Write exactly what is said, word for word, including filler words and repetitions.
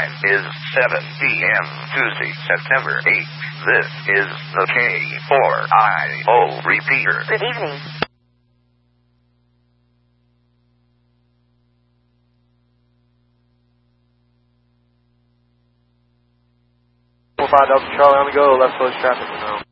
time is seven p m Tuesday, September eighth. This is the K four I O repeater. Good evening. four five Delta Charlie on the go, left close traffic now.